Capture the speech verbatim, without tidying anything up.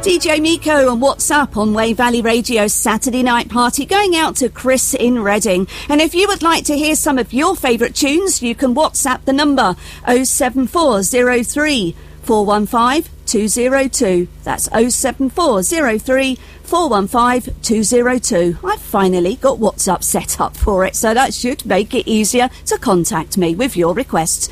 D J Miko on WhatsApp on Wave Valley Radio's Saturday night party, going out to Chris in Reading. And if you would like to hear some of your favourite tunes, you can WhatsApp the number oh seven four oh three, four one five, two oh two. That's oh seven four oh three, four one five, two oh two. I've finally got WhatsApp set up for it, so that should make it easier to contact me with your requests.